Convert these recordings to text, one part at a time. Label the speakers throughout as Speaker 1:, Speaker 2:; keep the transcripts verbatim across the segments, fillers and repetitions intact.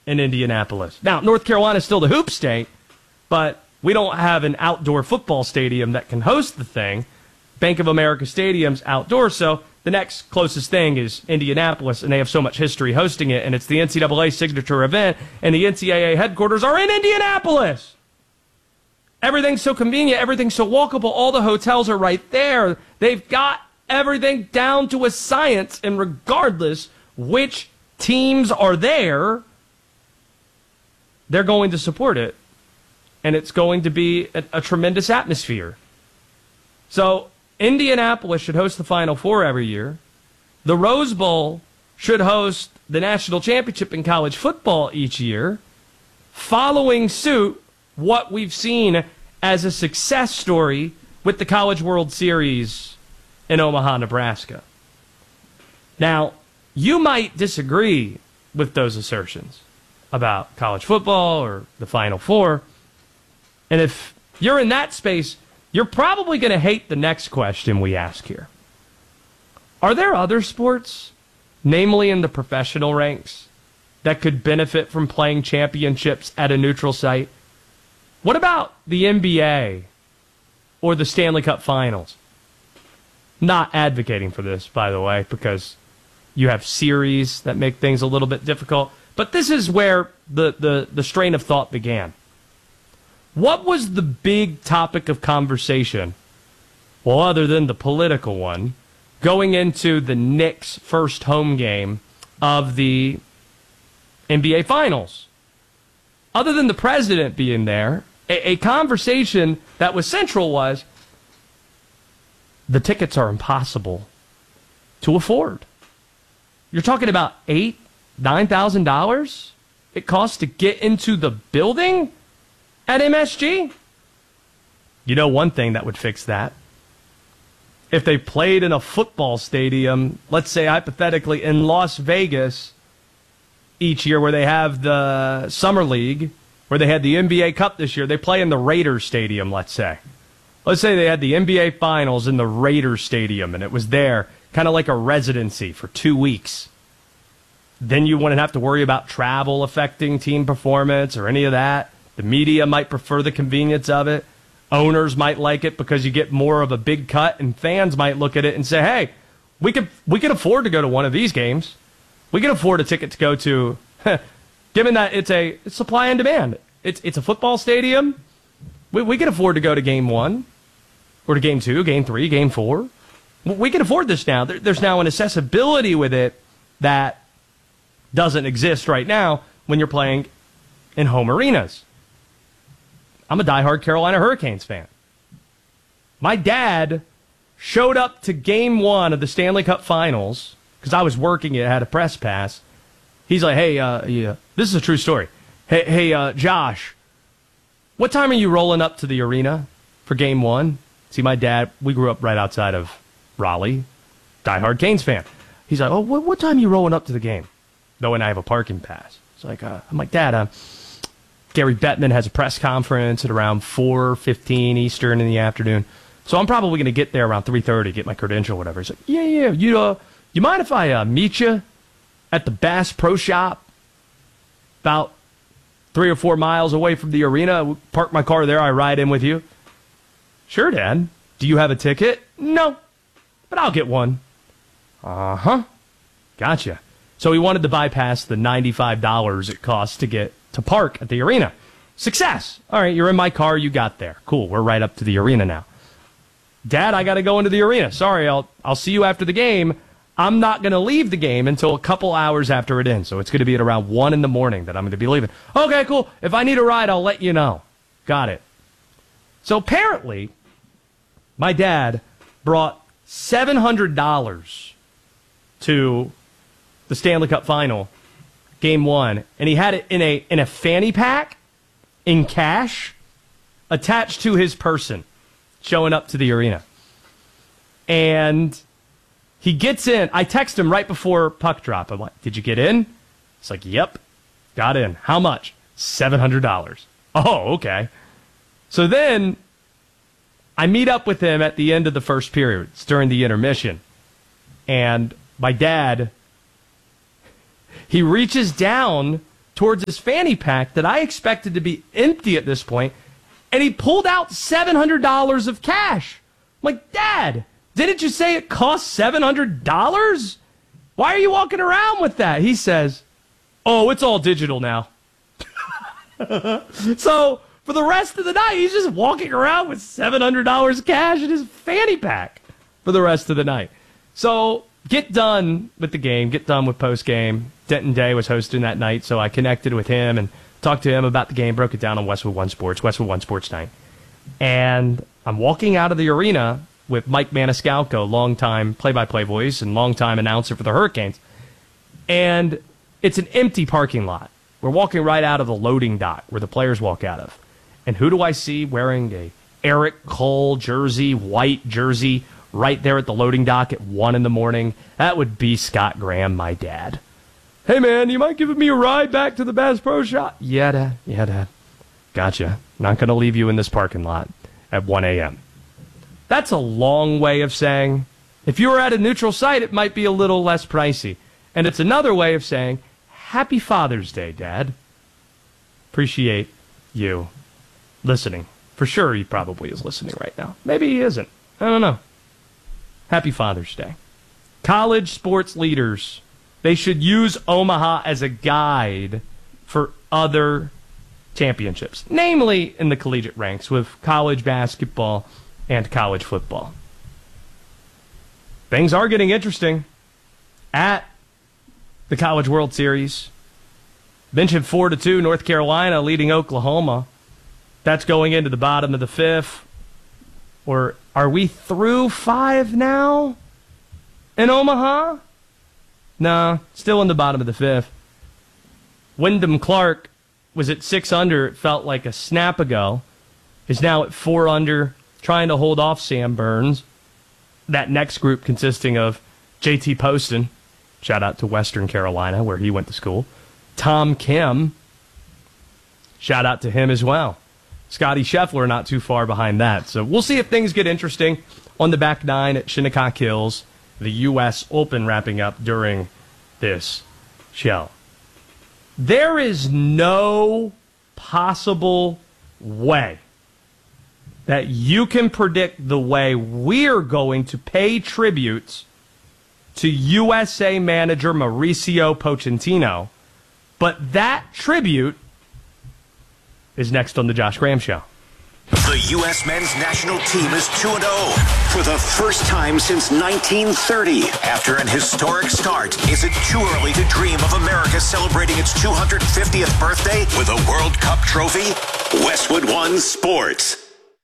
Speaker 1: in Indianapolis. Now, North Carolina is still the hoop state, but we don't have an outdoor football stadium that can host the thing. Bank of America Stadium's outdoor, so the next closest thing is Indianapolis, and they have so much history hosting it, and it's the N C double A signature event, and the N C double A headquarters are in Indianapolis. Everything's so convenient. Everything's so walkable. All the hotels are right there. They've got everything down to a science, and regardless which teams are there, they're going to support it, and it's going to be a, a tremendous atmosphere. So Indianapolis should host the Final Four every year. The Rose Bowl should host the national championship in college football each year, following suit what we've seen as a success story with the College World Series in Omaha, Nebraska. Now, you might disagree with those assertions about college football or the Final Four, and if you're in that space, you're probably going to hate the next question we ask here. Are there other sports, namely in the professional ranks, that could benefit from playing championships at a neutral site? What about the N B A or the Stanley Cup Finals? Not advocating for this, by the way, because you have series that make things a little bit difficult. But this is where the, the, the strain of thought began. What was the big topic of conversation, well, other than the political one, going into the Knicks' first home game of the N B A Finals? Other than the president being there, a, a conversation that was central was the tickets are impossible to afford. You're talking about eight, nine thousand dollars it costs to get into the building at M S G? You know one thing that would fix that? If they played in a football stadium, let's say hypothetically in Las Vegas each year, where they have the Summer League, where they had the N B A Cup this year, they play in the Raiders Stadium, let's say. Let's say they had the N B A Finals in the Raiders Stadium, and it was there, kind of like a residency for two weeks. Then you wouldn't have to worry about travel affecting team performance or any of that. The media might prefer the convenience of it. Owners might like it because you get more of a big cut, and fans might look at it and say, hey, we could we could afford to go to one of these games. We can afford a ticket to go to, given that it's a it's supply and demand. It's it's a football stadium. We, we can afford to go to game one, or to game two, game three, game four. We can afford this now. There, there's now an accessibility with it that doesn't exist right now when you're playing in home arenas. I'm a diehard Carolina Hurricanes fan. My dad showed up to game one of the Stanley Cup Finals because I was working it, had a press pass. He's like, hey, uh, yeah, this is a true story. Hey, hey, uh, Josh, what time are you rolling up to the arena for game one? See, my dad, we grew up right outside of Raleigh, diehard Canes fan. He's like, oh, what, what time are you rolling up to the game? Knowing I have a parking pass. It's like, uh, I'm like, Dad, uh, Gary Bettman has a press conference at around four fifteen Eastern in the afternoon. So I'm probably going to get there around three thirty, get my credential, whatever. He's like, yeah, yeah, you, uh, you mind if I uh, meet you at the Bass Pro Shop about three or four miles away from the arena? Park my car there, I ride in with you. Sure, Dad. Do you have a ticket? No, but I'll get one. Uh-huh. Gotcha. So he wanted to bypass the ninety-five dollars it costs to get to park at the arena. Success. All right, you're in my car, you got there. Cool, we're right up to the arena now. Dad, I got to go into the arena. Sorry, I'll I'll see you after the game. I'm not going to leave the game until a couple hours after it ends, so it's going to be at around one in the morning that I'm going to be leaving. Okay, cool. If I need a ride, I'll let you know. Got it. So apparently, my dad brought seven hundred dollars to the Stanley Cup Final, game one, and he had it in a in a fanny pack, in cash, attached to his person, showing up to the arena. And he gets in. I text him right before puck drop. I'm like, did you get in? It's like, yep, got in. How much? seven hundred dollars. Oh, okay. So then I meet up with him at the end of the first period. It's during the intermission. And my dad, he reaches down towards his fanny pack that I expected to be empty at this point, and he pulled out seven hundred dollars of cash. I'm like, Dad, didn't you say it cost seven hundred dollars? Why are you walking around with that? He says, oh, it's all digital now. So for the rest of the night, he's just walking around with seven hundred dollars cash in his fanny pack for the rest of the night. So get done with the game, get done with post-game. Denton Day was hosting that night, so I connected with him and talked to him about the game, broke it down on Westwood One Sports, Westwood One Sports Night. And I'm walking out of the arena with Mike Maniscalco, longtime play-by-play voice and longtime announcer for the Hurricanes. And it's an empty parking lot. We're walking right out of the loading dock where the players walk out of. And who do I see wearing a Eric Cole jersey, white jersey, right there at the loading dock at one in the morning? That would be Scott Graham, my dad. Hey, man, you mind giving me a ride back to the Bass Pro Shop? Yeah, Dad. Yeah, Dad. Gotcha. Not going to leave you in this parking lot at one a.m. That's a long way of saying, if you were at a neutral site, it might be a little less pricey. And it's another way of saying, Happy Father's Day, Dad. Appreciate you listening. For sure he probably is listening right now. Maybe he isn't. I don't know. Happy Father's Day. College sports leaders, they should use Omaha as a guide for other championships, namely in the collegiate ranks with college basketball and college football. Things are getting interesting at the College World Series. Mentioned four to two, North Carolina leading Oklahoma. That's going into the bottom of the fifth. Or are we through five now in Omaha? No, still in the bottom of the fifth. Wyndham Clark was at six under, it felt like a snap ago. Is now at four under, trying to hold off Sam Burns. That next group consisting of J T Poston, shout out to Western Carolina where he went to school. Tom Kim, shout out to him as well. Scotty Scheffler not too far behind that. So we'll see if things get interesting on the back nine at Shinnecock Hills. The U S Open wrapping up during this show. There is no possible way that you can predict the way we're going to pay tributes to U S A manager Mauricio Pochettino. But that tribute is next on the Josh Graham Show.
Speaker 2: The U S men's national team is two and oh for the first time since nineteen thirty. After an historic start, is it too early to dream of America celebrating its two hundred fiftieth birthday with a World Cup trophy? Westwood One Sports.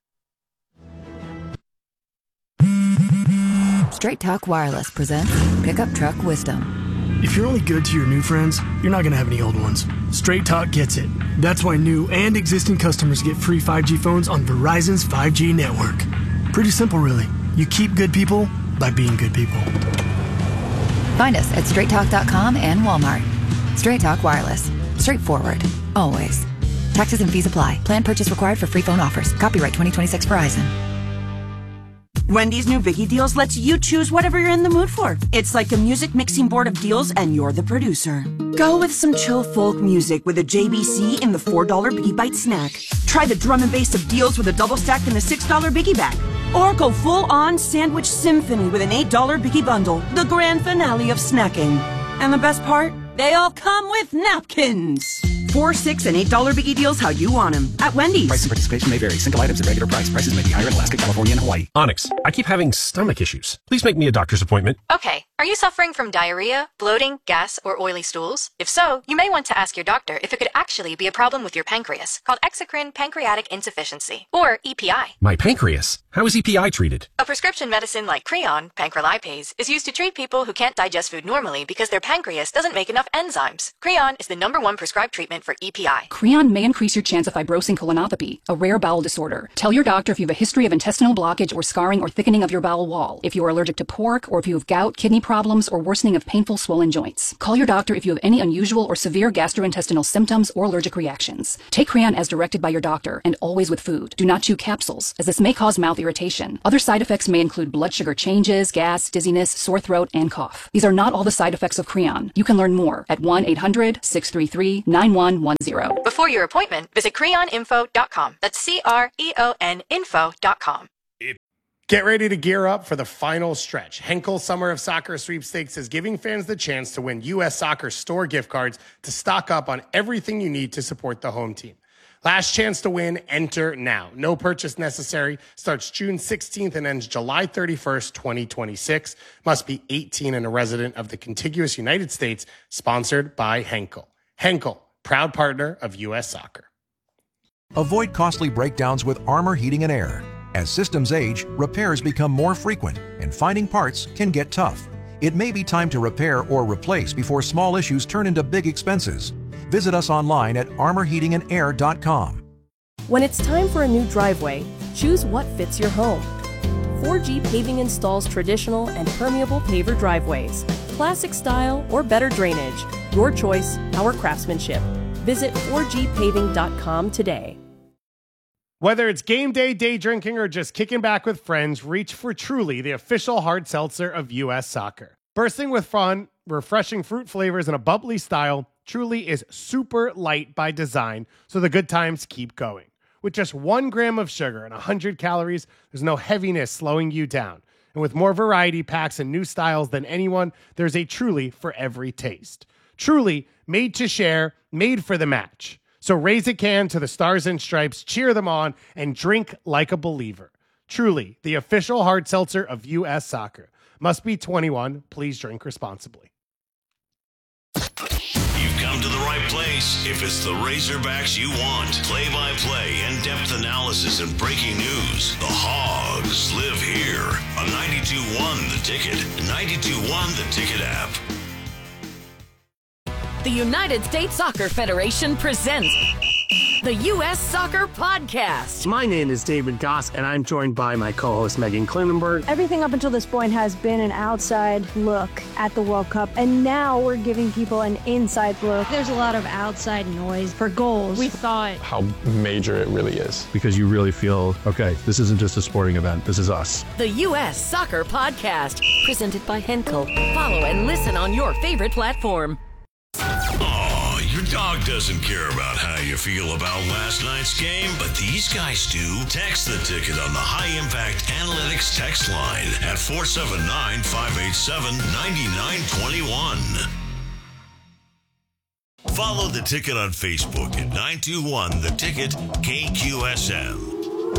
Speaker 3: Straight Talk Wireless presents Pickup Truck Wisdom.
Speaker 4: If you're only good to your new friends, you're not going to have any old ones. Straight Talk gets it. That's why new and existing customers get free five G phones on Verizon's five G network. Pretty simple, really. You keep good people by being good people.
Speaker 3: Find us at straight talk dot com and Walmart. Straight Talk Wireless. Straightforward. Always. Taxes and fees apply. Plan purchase required for free phone offers. Copyright twenty twenty-six Verizon.
Speaker 5: Wendy's new Biggie Deals lets you choose whatever you're in the mood for. It's like a music mixing board of deals, and you're the producer. Go with some chill folk music with a J B C in the four dollar Biggie Bite snack. Try the drum and bass of deals with a double stack in the six dollar Biggie Bag. Or go full-on sandwich symphony with an eight dollar Biggie Bundle, the grand finale of snacking. And the best part? They all come with napkins. Four, six, and eight dollar Biggie Deals how you want them at Wendy's.
Speaker 6: Price and participation may vary. Single items at regular price. Prices may be higher in Alaska, California, and Hawaii.
Speaker 7: Onyx, I keep having stomach issues. Please make me a doctor's appointment.
Speaker 8: Okay. Are you suffering from diarrhea, bloating, gas, or oily stools? If so, you may want to ask your doctor if it could actually be a problem with your pancreas, called exocrine pancreatic insufficiency, or E P I.
Speaker 7: My pancreas? How is E P I treated?
Speaker 8: A prescription medicine like Creon, pancrelipase, is used to treat people who can't digest food normally because their pancreas doesn't make enough enzymes. Creon is the number one prescribed treatment for E P I.
Speaker 9: Creon may increase your chance of fibrosing colonopathy, a rare bowel disorder. Tell your doctor if you have a history of intestinal blockage or scarring or thickening of your bowel wall, if you are allergic to pork, or if you have gout, kidney problems, or worsening of painful swollen joints. Call your doctor if you have any unusual or severe gastrointestinal symptoms or allergic reactions. Take Creon as directed by your doctor and always with food. Do not chew capsules, as this may cause mouth irritation. Other side effects may include blood sugar changes, gas, dizziness, sore throat, and cough. These are not all the side effects of Creon. You can learn more at one eight hundred, six three three, nine one one zero.
Speaker 8: Before your appointment, visit creon info dot com. That's C R E O N info dot com.
Speaker 10: Get ready to gear up for the final stretch. Henkel Summer of Soccer Sweepstakes is giving fans the chance to win U S Soccer store gift cards to stock up on everything you need to support the home team. Last chance to win, enter now. No purchase necessary. Starts June sixteenth and ends July thirty-first, twenty twenty-six. Must be eighteen and a resident of the contiguous United States. Sponsored by Henkel. Henkel, proud partner of U S Soccer.
Speaker 11: Avoid costly breakdowns with Armor Heating and Air. As systems age, repairs become more frequent, and finding parts can get tough. It may be time to repair or replace before small issues turn into big expenses. Visit us online at armor heating and air dot com.
Speaker 12: When it's time for a new driveway, choose what fits your home. four G Paving installs traditional and permeable paver driveways, classic style or better drainage. Your choice, our craftsmanship. Visit four G paving dot com today.
Speaker 10: Whether it's game day, day drinking, or just kicking back with friends, reach for Truly, the official hard seltzer of U S Soccer. Bursting with fun, refreshing fruit flavors, and a bubbly style, Truly is super light by design, so the good times keep going. With just one gram of sugar and one hundred calories, there's no heaviness slowing you down. And with more variety packs and new styles than anyone, there's a Truly for every taste. Truly, made to share, made for the match. So raise a can to the Stars and Stripes, cheer them on, and drink like a believer. Truly, the official hard seltzer of U S Soccer. Must be twenty-one. Please drink responsibly.
Speaker 13: You've come to the right place if it's the Razorbacks you want. Play-by-play, in-depth analysis, and breaking news. The Hogs live here on ninety-two point one The Ticket, ninety-two point one The Ticket app.
Speaker 14: The United States Soccer Federation presents the U S Soccer Podcast.
Speaker 15: My name is David Goss, and I'm joined by my co-host Megan Klinenberg.
Speaker 16: Everything up until this point has been an outside look at the World Cup, and now we're giving people an inside look.
Speaker 17: There's a lot of outside noise for goals. We thought
Speaker 18: how major it really is.
Speaker 19: Because you really feel, okay, this isn't just a sporting event, this is us.
Speaker 14: The U S Soccer Podcast, presented by Henkel. Follow and listen on your favorite platform.
Speaker 13: Oh, your dog doesn't care about how you feel about last night's game, but these guys do. Text the ticket on the High Impact Analytics text line at four seven nine, five eight seven, nine nine two one. Follow the ticket on Facebook at nine two one The Ticket K Q S M.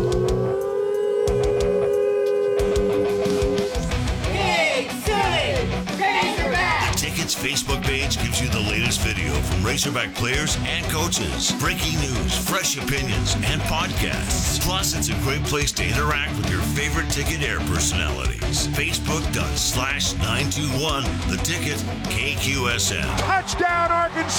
Speaker 13: Facebook page gives you the latest video from Razorback players and coaches, breaking news, fresh opinions, and podcasts. Plus, it's a great place to interact with your favorite Ticket Air personalities. Facebook.slash 921 The Ticket K Q S M.
Speaker 20: Touchdown, Arkansas!